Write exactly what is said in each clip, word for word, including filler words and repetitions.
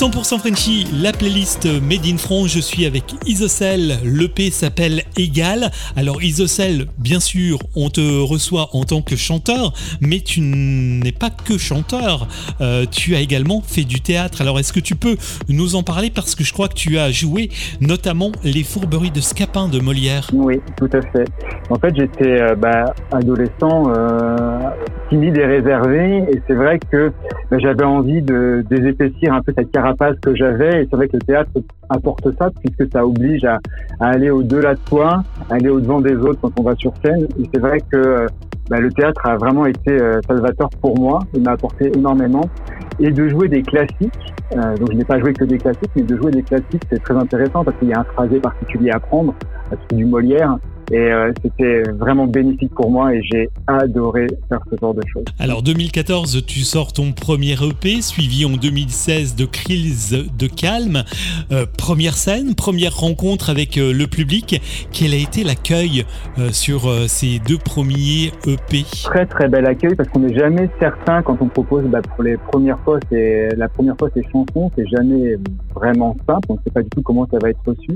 cent pour cent Frenchy, la playlist Made in France. Je suis avec Isocell. L'E P s'appelle Égal. Alors Isocell, bien sûr, on te reçoit en tant que chanteur, mais tu n'es pas que chanteur. Euh, tu as également fait du théâtre. Alors est-ce que tu peux nous en parler, parce que je crois que tu as joué notamment Les Fourberies de Scapin de Molière. Oui, tout à fait. En fait, j'étais euh, bah, adolescent, euh, timide et réservé, et c'est vrai que bah, j'avais envie de désépaissir un peu cette carapace que j'avais, et c'est vrai que le théâtre apporte ça, puisque ça oblige à, à aller au-delà de soi, à aller au-devant des autres quand on va sur scène. Et c'est vrai que bah, le théâtre a vraiment été euh, salvateur pour moi, il m'a apporté énormément. Et de jouer des classiques, euh, donc je n'ai pas joué que des classiques, mais de jouer des classiques, c'est très intéressant parce qu'il y a un phrasé particulier à prendre, c'est du Molière. Et euh, c'était vraiment bénéfique pour moi et j'ai adoré faire ce genre de choses. Alors deux mille quatorze, tu sors ton premier E P, suivi en deux mille seize de Crise de Calme. Euh, première scène, première rencontre avec euh, le public. Quel a été l'accueil euh, sur euh, ces deux premiers E P ? Très très bel accueil, parce qu'on n'est jamais certain quand on propose bah, pour les premières fois, c'est la première fois ces chansons, c'est jamais vraiment simple, on ne sait pas du tout comment ça va être reçu.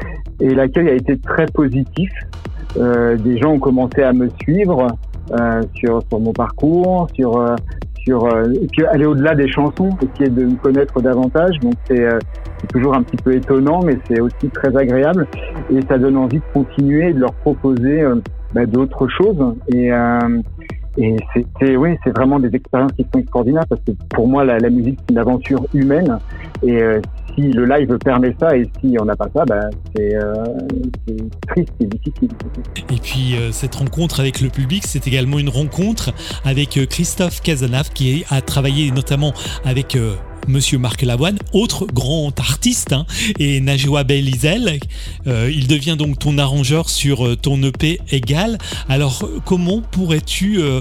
Et l'accueil a été très positif. Euh, des gens ont commencé à me suivre euh, sur sur mon parcours, sur euh, sur euh, et puis aller au-delà des chansons, essayer de me connaître davantage. Donc c'est, euh, c'est toujours un petit peu étonnant, mais c'est aussi très agréable et ça donne envie de continuer et de leur proposer euh, bah, d'autres choses. Et euh, et c'est, c'est oui, c'est vraiment des expériences qui sont extraordinaires, parce que pour moi la, la musique c'est une aventure humaine, et euh, si le live permet ça, et si on n'a pas ça, bah, c'est, euh, c'est triste et difficile. Et puis euh, cette rencontre avec le public, c'est également une rencontre avec euh, Christophe Cazenave, qui a travaillé notamment avec euh, Monsieur Marc Lavoine, autre grand artiste, hein, et Najwa Belizel. Euh, il devient donc ton arrangeur sur euh, ton E P Égal. Alors comment pourrais-tu euh,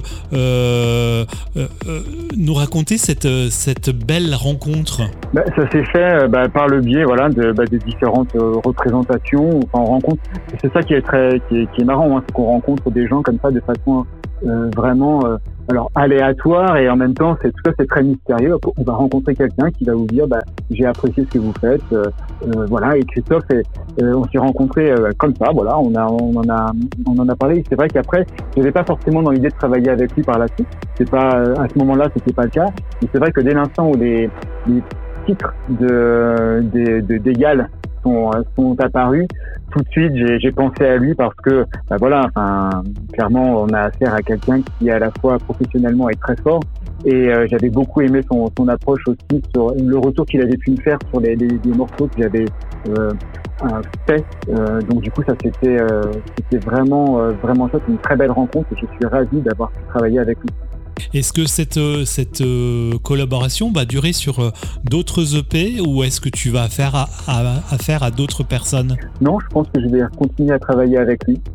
euh, euh, nous raconter cette, cette belle rencontre ? Bah, ça s'est fait bah, par le biais voilà, de, bah, des différentes euh, représentations. Enfin, on rencontre. C'est ça qui est très, qui est, qui est marrant, hein, c'est qu'on rencontre des gens comme ça de façon euh, vraiment euh, alors aléatoire, et en même temps c'est tout ça c'est très mystérieux. On va rencontrer quelqu'un qui va vous dire bah j'ai apprécié ce que vous faites, euh, euh, voilà. Et Christophe, et, euh, on s'est rencontrés euh, comme ça, voilà. On a on en a on en a parlé. Et c'est vrai qu'après j'avais pas forcément dans l'idée de travailler avec lui par la suite. C'est pas à ce moment-là c'était pas le cas. Mais c'est vrai que dès l'instant où les, les titres de, de, de d'Égal sont, sont apparus, tout de suite j'ai, j'ai pensé à lui, parce que bah voilà, enfin clairement on a affaire à quelqu'un qui à la fois professionnellement est très fort, et euh, j'avais beaucoup aimé son, son approche aussi sur le retour qu'il avait pu me faire sur les, les, les morceaux que j'avais euh, fait. Euh, donc du coup ça c'était euh, c'était vraiment euh, vraiment ça, c'est une très belle rencontre, et je suis ravi d'avoir pu travailler avec lui. Est-ce que cette, cette euh, collaboration va durer sur euh, d'autres E P, ou est-ce que tu vas faire à, à, à faire à d'autres personnes ? Non, je pense que je vais continuer à travailler avec lui.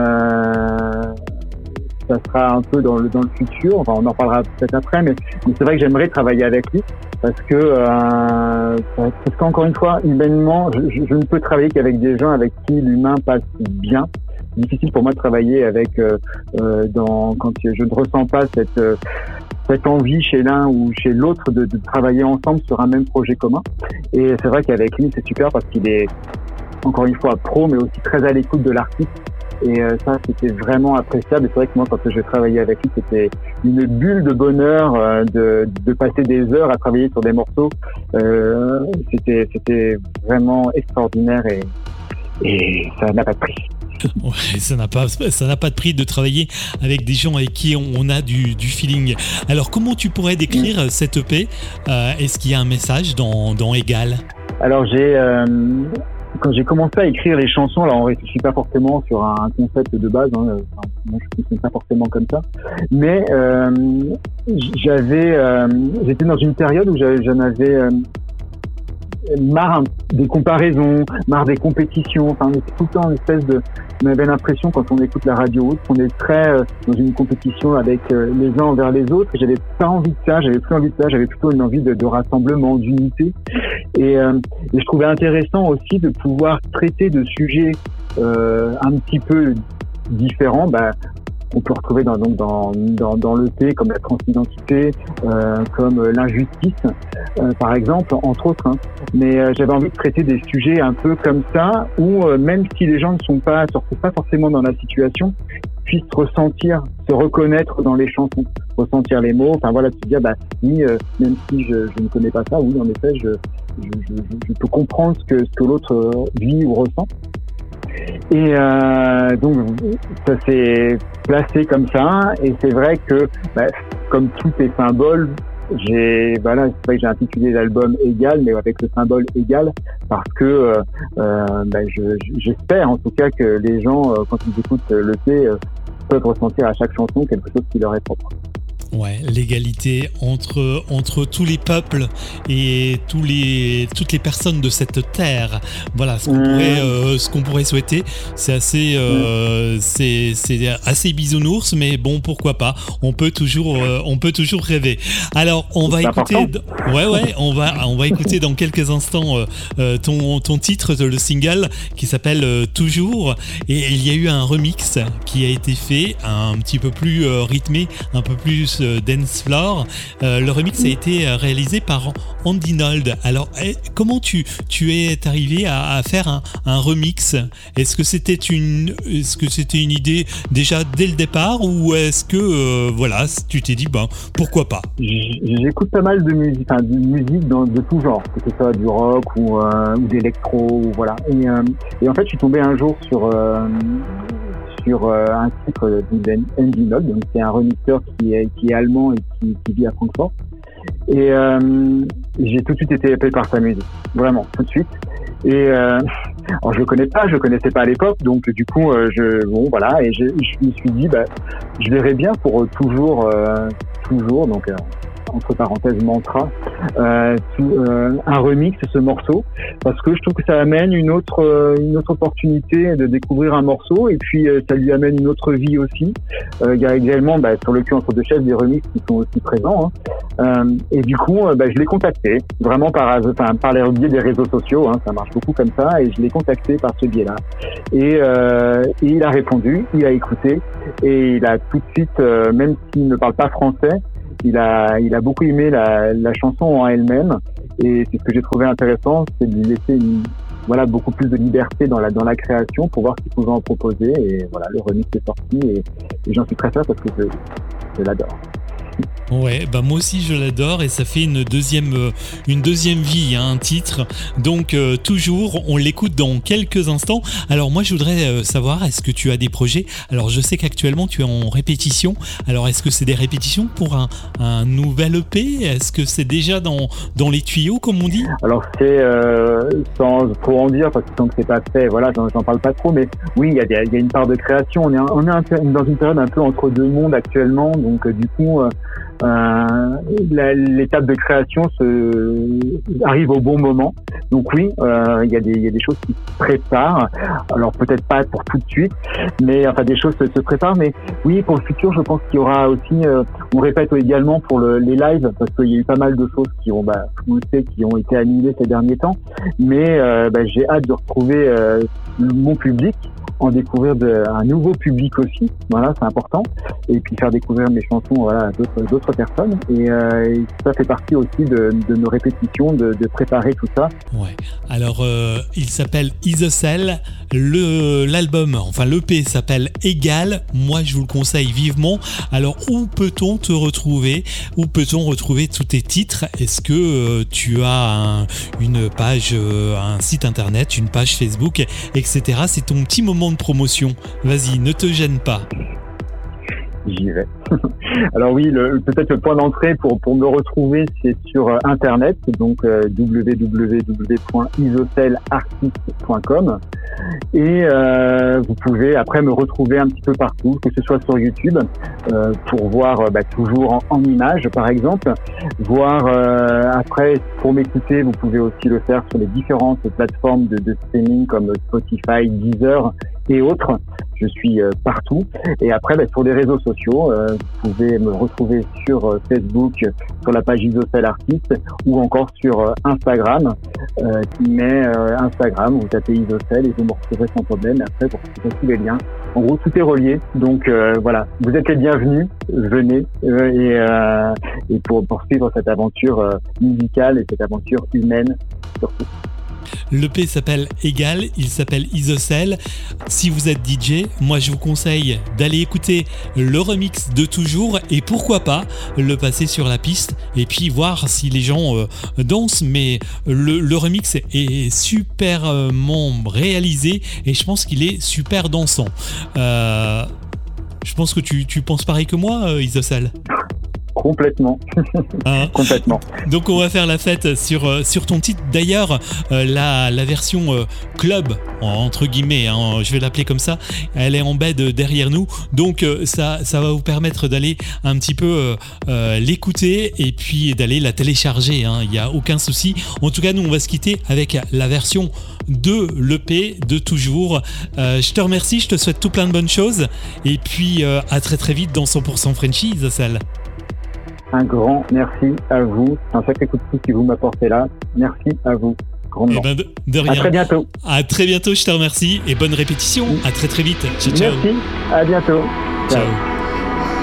Euh, ça sera un peu dans le, dans le futur, enfin on en parlera peut-être après, mais, mais c'est vrai que j'aimerais travailler avec lui, parce que euh, parce qu'encore une fois, humainement, je, je, je ne peux travailler qu'avec des gens avec qui l'humain passe bien. Difficile pour moi de travailler avec euh, euh, dans quand je ne ressens pas cette euh, cette envie chez l'un ou chez l'autre de, de travailler ensemble sur un même projet commun. Et c'est vrai qu'avec lui c'est super, parce qu'il est encore une fois pro, mais aussi très à l'écoute de l'artiste. Et euh, ça c'était vraiment appréciable. Et c'est vrai que moi quand je travaillais avec lui, c'était une bulle de bonheur euh, de de passer des heures à travailler sur des morceaux. Euh, c'était c'était vraiment extraordinaire, et et ça n'a pas de prix. Ouais, ça n'a pas, ça n'a pas de prix de travailler avec des gens avec qui on, on a du, du feeling. Alors, comment tu pourrais décrire mmh. cette E P ? euh, Est-ce qu'il y a un message dans, dans Égal ? Alors, j'ai, euh, quand j'ai commencé à écrire les chansons, alors on ne réfléchit pas forcément sur un concept de base, hein, enfin, moi je ne suis pas forcément comme ça, mais euh, j'avais, euh, j'étais dans une période où j'avais, j'en avais... Euh, marre des comparaisons, marre des compétitions. Enfin, on est tout le temps une espèce de... On avait l'impression, quand on écoute la radio, qu'on est très euh, dans une compétition avec euh, les uns envers les autres. Et j'avais pas envie de ça, j'avais plus envie de ça, j'avais plutôt une envie de, de rassemblement, d'unité. Et, euh, et je trouvais intéressant aussi de pouvoir traiter de sujets euh, un petit peu différents. Bah, on peut retrouver dans donc dans dans, dans l'E P comme la transidentité, euh, comme l'injustice, euh, par exemple, entre autres. Hein. Mais euh, j'avais envie de traiter des sujets un peu comme ça, où euh, même si les gens ne sont pas, se retrouvent pas forcément dans la situation, puissent ressentir, se reconnaître dans les chansons, ressentir les mots. Enfin voilà, se dire bah oui, euh, même si je, je ne connais pas ça, oui en effet, je je, je, je peux comprendre ce que ce que l'autre vit ou ressent. Et euh, donc ça s'est placé comme ça, et c'est vrai que bah, comme tout est symbole, j'ai voilà, c'est vrai que j'ai intitulé l'album Égal, mais avec le symbole égal, parce que euh, euh, bah, je, j'espère en tout cas que les gens, euh, quand ils écoutent l'E P, euh, peuvent ressentir à chaque chanson quelque chose qui leur est propre. Ouais, l'égalité entre, entre tous les peuples et tous les, toutes les personnes de cette terre. Voilà, ce qu'on, mmh. pourrait, euh, ce qu'on pourrait souhaiter. C'est assez, euh, mmh. c'est, c'est assez bisounours, mais bon, pourquoi pas. On peut toujours, euh, on peut toujours rêver. Alors, on va c'est écouter. Important. Ouais, ouais, on va, on va écouter dans quelques instants euh, ton, ton titre, le single qui s'appelle euh, Toujours. Et il y a eu un remix qui a été fait, un petit peu plus euh, rythmé, un peu plus dance floor. Euh, le remix a été réalisé par Andy Nold. Alors, eh, comment tu, tu es arrivé à, à faire un, un remix ? Est-ce que c'était une, est-ce que c'était une idée déjà dès le départ, ou est-ce que euh, voilà, tu t'es dit ben pourquoi pas ? J'écoute pas mal de musique, enfin, de musique dans, de tout genre, que ce soit du rock ou, euh, ou d'électro, ou voilà. Et, euh, et en fait, je suis tombé un jour sur euh, sur euh, un titre d'Andy Nold, donc c'est un remixeur qui est qui est allemand et qui, qui vit à Francfort. Et euh, j'ai tout de suite été happé par sa musique, vraiment tout de suite. Et euh, alors je le connais pas, je le connaissais pas à l'époque, donc du coup euh, je bon voilà, et je, je me suis dit bah je verrais bien pour euh, toujours euh, toujours donc euh, entre parenthèses mantra, euh, tout, euh, un remix de ce morceau, parce que je trouve que ça amène une autre euh, une autre opportunité de découvrir un morceau, et puis euh, ça lui amène une autre vie aussi. Euh, il y a également bah, sur le cul entre deux chaises des remixes qui sont aussi présents, hein. Euh, et du coup euh, bah, je l'ai contacté vraiment par enfin par le biais des réseaux sociaux, hein, ça marche beaucoup comme ça, et je l'ai contacté par ce biais-là, et, euh, et il a répondu, il a écouté, et il a tout de suite, euh, même s'il ne parle pas français, Il a, il a beaucoup aimé la, la chanson en elle-même, et c'est ce que j'ai trouvé intéressant, c'est de lui laisser une, voilà, beaucoup plus de liberté dans la, dans la création pour voir ce qu'il pouvait en proposer, et voilà, le remix est sorti, et, et j'en suis très fier parce que je, je l'adore. Ouais, bah moi aussi je l'adore, et ça fait une deuxième, euh, une deuxième vie, hein, un titre. Donc euh, toujours, on l'écoute dans quelques instants. Alors moi je voudrais euh, savoir, est-ce que tu as des projets ? Alors je sais qu'actuellement tu es en répétition. Alors est-ce que c'est des répétitions pour un, un nouvel E P ? Est-ce que c'est déjà dans, dans les tuyaux, comme on dit ? Alors c'est euh, sans trop en dire, parce que tant que c'est pas fait, voilà, j'en, j'en parle pas trop. Mais oui, il y a, des, il y a une part de création. On est, on est un, dans une période un peu entre deux mondes actuellement, donc euh, du coup. Euh, Euh, la, l'étape de création se, arrive au bon moment. Donc oui, euh, il y a des, il y a des choses qui se préparent. Alors peut-être pas pour tout de suite, mais enfin des choses se, se préparent. Mais oui, pour le futur, je pense qu'il y aura aussi. Euh, on répète également pour le, les lives, parce qu'il y a eu pas mal de choses qui ont, bah, vous le savez, qui ont été annulées ces derniers temps. Mais euh, bah, j'ai hâte de retrouver euh, mon public, en découvrir de, un nouveau public aussi, voilà, c'est important, et puis faire découvrir mes chansons, voilà, à d'autres, d'autres personnes, et, euh, et ça fait partie aussi de, de nos répétitions, de, de préparer tout ça. Ouais. Alors euh, il s'appelle Isocell, le l'album, enfin l'E P s'appelle Égal. Moi je vous le conseille vivement. Alors où peut-on te retrouver ? Où peut-on retrouver tous tes titres ? Est-ce que euh, tu as un, une page, euh, un site internet, une page Facebook, et cetera. C'est ton petit moment de promotion. Vas-y, ne te gêne pas. J'y vais. Alors oui, le, peut-être le point d'entrée pour pour me retrouver, c'est sur euh, internet, donc euh, w w w point isocell artist point com, et euh, vous pouvez après me retrouver un petit peu partout, que ce soit sur YouTube, euh, pour voir euh, bah, toujours en, en images par exemple, voir euh, après pour m'écouter, vous pouvez aussi le faire sur les différentes plateformes de, de streaming comme Spotify, Deezer et autres. je suis euh, partout. Et après, bah, sur les réseaux sociaux, euh, vous pouvez me retrouver sur euh, Facebook, sur la page Isocèle Artiste, ou encore sur euh, Instagram. Euh, mais euh, Instagram, vous tapez Isocèle et vous me retrouverez sans problème. Après, vous retrouverez tous les liens. En gros, tout est relié. Donc euh, voilà, vous êtes les bienvenus. Venez euh, et, euh, et pour poursuivre cette aventure euh, musicale et cette aventure humaine surtout. L'E P s'appelle Égal, il s'appelle Isocèle. Si vous êtes D J, moi je vous conseille d'aller écouter le remix de Toujours et pourquoi pas le passer sur la piste et puis voir si les gens euh, dansent. Mais le, le remix est superment réalisé et je pense qu'il est super dansant. Euh, je pense que tu, tu penses pareil que moi, euh, Isocèle. Complètement. Hein Complètement. Donc on va faire la fête sur, euh, sur ton titre. D'ailleurs, euh, la, la version euh, club, entre guillemets, hein, je vais l'appeler comme ça, elle est en bed derrière nous. Donc euh, ça, ça va vous permettre d'aller un petit peu euh, euh, l'écouter et puis d'aller la télécharger. Il hein, n'y a aucun souci. En tout cas, nous, on va se quitter avec la version de l'E P de Toujours. Euh, je te remercie, je te souhaite tout plein de bonnes choses. Et puis euh, à très très vite dans cent pour cent Frenchy, Isocèle. Un grand merci à vous. C'est un sacré coup de pouce que vous m'apportez là. Merci à vous. Grandement. Eh ben de, de rien. À très bientôt. À très bientôt, je te remercie. Et bonne répétition. À très très vite. Ciao, ciao. Merci. À bientôt. Ciao. Ciao.